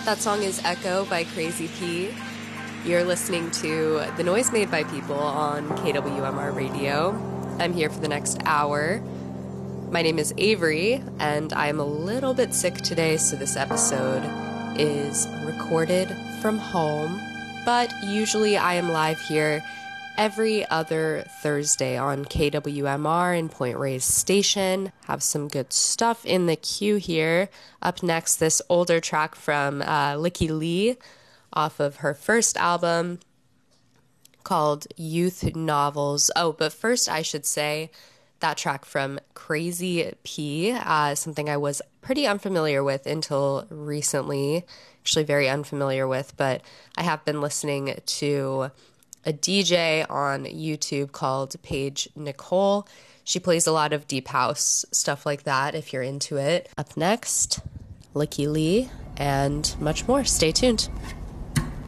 That song is Echo by Crazy P. You're listening to The Noise Made by People on KWMR Radio. I'm here for the next hour. My name is Avery, and I'm a little bit sick today, so this episode is recorded from home. But usually I am live here every other Thursday on KWMR in Point Reyes Station. Have some good stuff in the queue here. Up next, this older track from Lykke Li off of her first album called Youth Novels. Oh, but first I should say that track from Crazy P, something I was pretty unfamiliar with until recently. Actually very unfamiliar with, but I have been listening to a DJ on YouTube called Paige Nicole. She plays a lot of deep house, stuff like that, if you're into it. Up next, Lykke Li, and much more. Stay tuned.